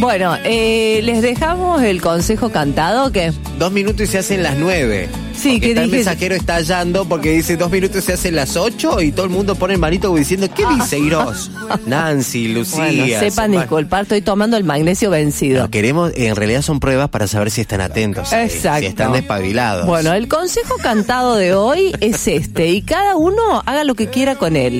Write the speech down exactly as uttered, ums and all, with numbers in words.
Bueno, eh, les dejamos el consejo cantado que... Dos minutos y se hacen las nueve. Sí, porque que está dije... el mensajero estallando porque dice dos minutos y se hacen las ocho y todo el mundo pone el manito como diciendo, ¿qué dice Irós? Nancy, Lucía. Bueno, sepan disculpar, estoy tomando el magnesio vencido. No, queremos, en realidad son pruebas para saber si están atentos. Exacto. Si están despabilados. Bueno, el consejo cantado de hoy es este, y cada uno haga lo que quiera con él.